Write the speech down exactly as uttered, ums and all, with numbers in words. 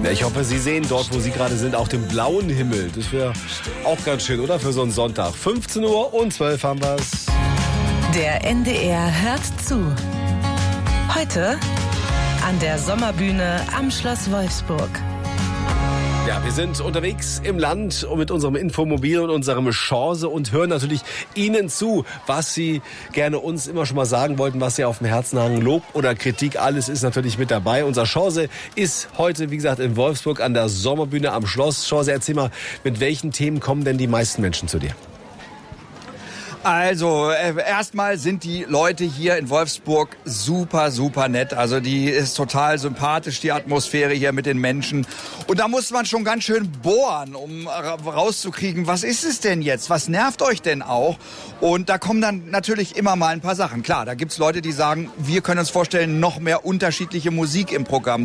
Ja, ich hoffe, Sie sehen dort, wo Sie gerade sind, auch den blauen Himmel. Das wäre auch ganz schön, oder? Für so einen Sonntag. fünfzehn Uhr und zwölf haben wir's. Der N D R hört zu. Heute an der Sommerbühne am Schloss Wolfsburg. Ja, wir sind unterwegs im Land und mit unserem Infomobil und unserem Chance und hören natürlich Ihnen zu, was Sie gerne uns immer schon mal sagen wollten, was Sie auf dem Herzen haben. Lob oder Kritik, alles ist natürlich mit dabei. Unser Chance ist heute, wie gesagt, in Wolfsburg an der Sommerbühne am Schloss. Chance, erzähl mal, mit welchen Themen kommen denn die meisten Menschen zu dir? Also, äh, erstmal sind die Leute hier in Wolfsburg super, super nett. Also, die ist total sympathisch, die Atmosphäre hier mit den Menschen. Und da muss man schon ganz schön bohren, um rauszukriegen, was ist es denn jetzt? Was nervt euch denn auch? Und da kommen dann natürlich immer mal ein paar Sachen. Klar, da gibt's Leute, die sagen, wir können uns vorstellen, noch mehr unterschiedliche Musik im Programm